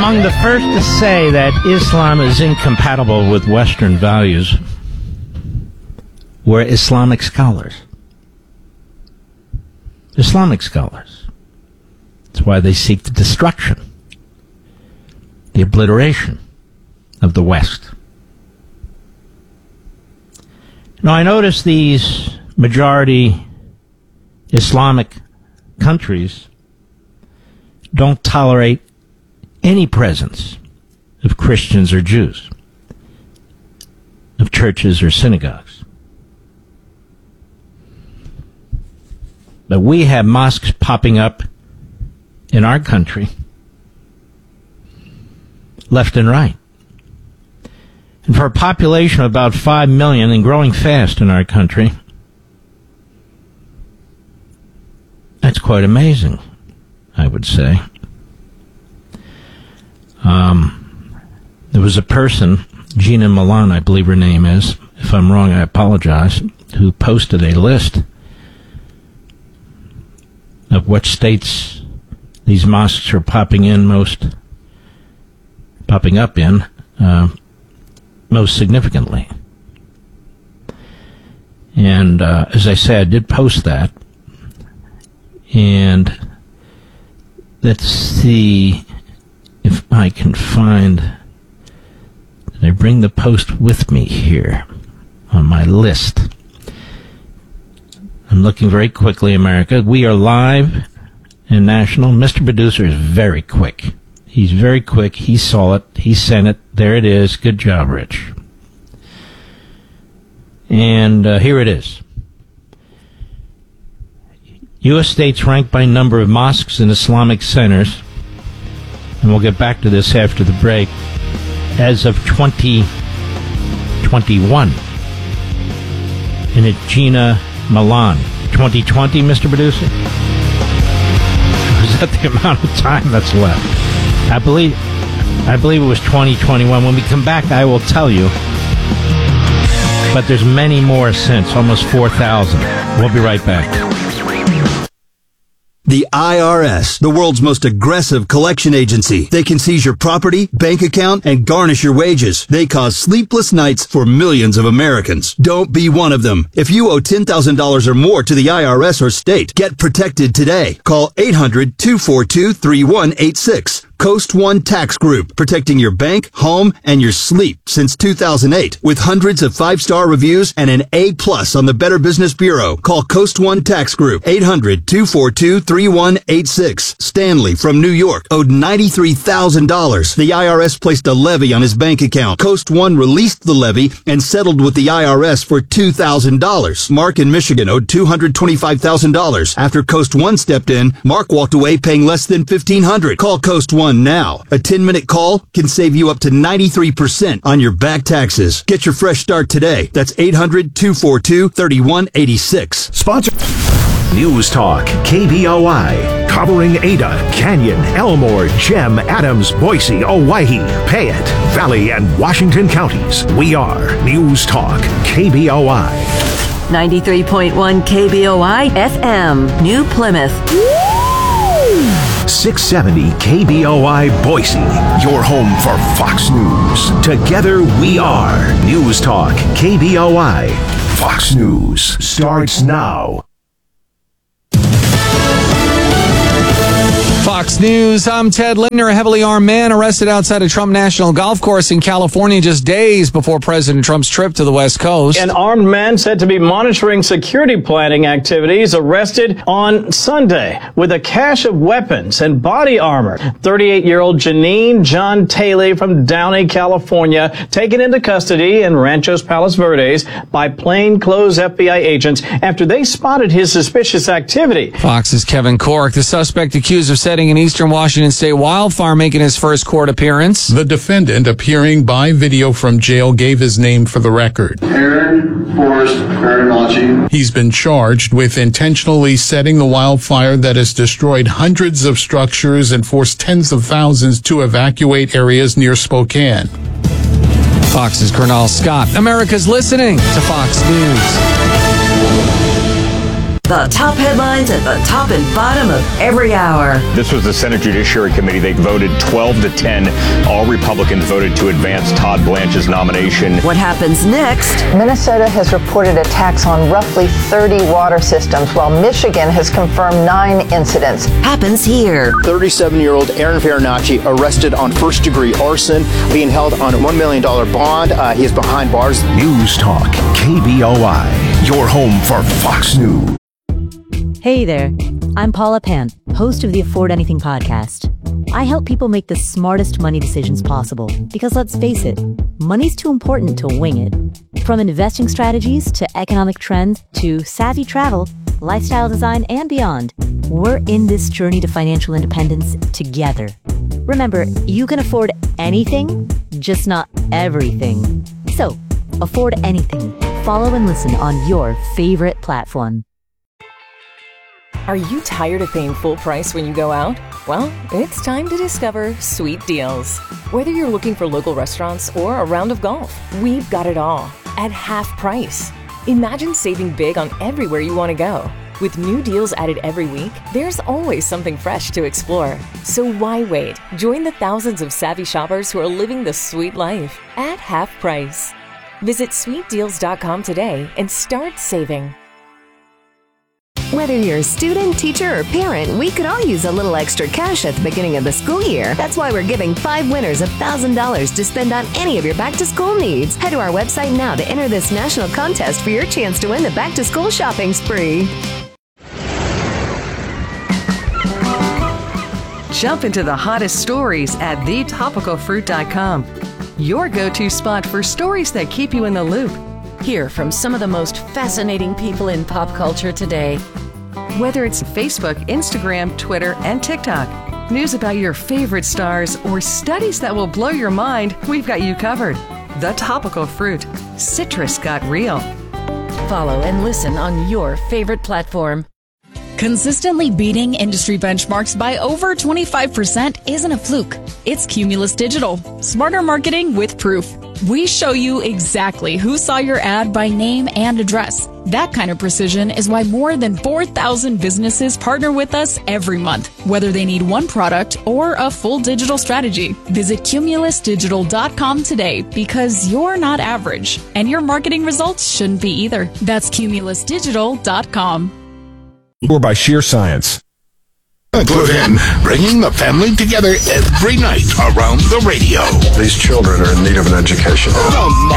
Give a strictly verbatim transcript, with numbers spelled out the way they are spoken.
Among the first to say that Islam is incompatible with Western values were Islamic scholars. Islamic scholars. That's why they seek the destruction, the obliteration of the West. Now, I notice these majority Islamic countries don't tolerate any presence of Christians or Jews, of churches or synagogues. But we have mosques popping up in our country, left and right. And for a population of about five million and growing fast in our country, that's quite amazing, I would say. Um, there was a person, Gina Milan, I believe her name is. If I'm wrong, I apologize, who posted a list of what states these mosques are popping in most, popping up in, uh, most significantly. And uh, as I said, I did post that. And let's see if I can find, did I bring the post with me here on my list? I'm looking very quickly, America. We are live and national. Mister Producer is very quick. He's very quick. He saw it. He sent it. There it is. Good job, Rich. And uh, here it is. U S states ranked by number of mosques and Islamic centers, and we'll get back to this after the break, as of twenty twenty-one. And it's Gina Milan. twenty twenty, Mister Producer? Is that the amount of time that's left? I believe I believe it was twenty twenty-one. When we come back, I will tell you. But there's many more since, almost four thousand. We'll be right back. The I R S, the world's most aggressive collection agency. They can seize your property, bank account, and garnish your wages. They cause sleepless nights for millions of Americans. Don't be one of them. If you owe ten thousand dollars or more to the I R S or state, get protected today. Call eight hundred, two four two, three one eight six. Coast One Tax Group, protecting your bank, home, and your sleep since two thousand eight. With hundreds of five-star reviews and an A plus on the Better Business Bureau. Call Coast One Tax Group, eight hundred, two four two, three one eight six. Stanley from New York owed ninety-three thousand dollars. The I R S placed a levy on his bank account. Coast One released the levy and settled with the I R S for two thousand dollars. Mark in Michigan owed two hundred twenty-five thousand dollars. After Coast One stepped in, Mark walked away paying less than fifteen hundred dollars. Call Coast One now. A ten-minute call can save you up to ninety-three percent on your back taxes. Get your fresh start today. That's eight hundred, two four two, three one eight six. Sponsor News Talk K B O I, covering Ada, Canyon, Elmore, Gem, Adams, Boise, Owyhee, Payette, Valley, and Washington counties. We are News Talk K B O I. ninety-three point one K B O I F M, New Plymouth. six seventy K B O I Boise, your home for Fox News. Together we are News Talk K B O I. Fox News starts now. Fox News, I'm Ted Lindner. A heavily armed man arrested outside a Trump National Golf Course in California just days before President Trump's trip to the West Coast. An armed man said to be monitoring security planning activities arrested on Sunday with a cache of weapons and body armor. thirty-eight-year-old Janine John Taylor from Downey, California, taken into custody in Ranchos Palos Verdes by plainclothes F B I agents after they spotted his suspicious activity. Fox's Kevin Cork, the suspect accused of setting an Eastern Washington State wildfire, making his first court appearance. The defendant, appearing by video from jail, gave his name for the record. Aaron Forrest Marinacci. He's been charged with intentionally setting the wildfire that has destroyed hundreds of structures and forced tens of thousands to evacuate areas near Spokane. Fox's Colonel Scott. America's listening to Fox News. The top headlines at the top and bottom of every hour. This was the Senate Judiciary Committee. They voted twelve to ten. All Republicans voted to advance Todd Blanche's nomination. What happens next? Minnesota has reported attacks on roughly thirty water systems, while Michigan has confirmed nine incidents. Happens here. thirty-seven-year-old Aaron Farinacci arrested on first-degree arson, being held on a one million dollars bond. Uh, he is behind bars. News Talk, K B O I, your home for Fox News. Hey there, I'm Paula Pant, host of the Afford Anything podcast. I help people make the smartest money decisions possible because, let's face it, money's too important to wing it. From investing strategies to economic trends to savvy travel, lifestyle design, and beyond, we're in this journey to financial independence together. Remember, you can afford anything, just not everything. So, afford anything. Follow and listen on your favorite platform. Are you tired of paying full price when you go out? Well, it's time to discover Sweet Deals. Whether you're looking for local restaurants or a round of golf, we've got it all at half price. Imagine saving big on everywhere you want to go. With new deals added every week, there's always something fresh to explore. So why wait? Join the thousands of savvy shoppers who are living the sweet life at half price. Visit sweet deals dot com today and start saving. Whether you're a student, teacher, or parent, we could all use a little extra cash at the beginning of the school year. That's why we're giving five winners one thousand dollars to spend on any of your back-to-school needs. Head to our website now to enter this national contest for your chance to win the back-to-school shopping spree. Jump into the hottest stories at the topical fruit dot com. Your go-to spot for stories that keep you in the loop. Hear from some of the most fascinating people in pop culture today. Whether it's Facebook, Instagram, Twitter, and TikTok, news about your favorite stars, or studies that will blow your mind, we've got you covered. The Topical Fruit. Citrus got real. Follow and listen on your favorite platform. Consistently beating industry benchmarks by over twenty-five percent isn't a fluke. It's Cumulus Digital. Smarter marketing with proof. We show you exactly who saw your ad by name and address. That kind of precision is why more than four thousand businesses partner with us every month, whether they need one product or a full digital strategy. Visit cumulus digital dot com today because you're not average, and your marketing results shouldn't be either. That's cumulus digital dot com. Or by sheer science. Clued In, bringing the family together every night around the radio. These children are in need of an education. The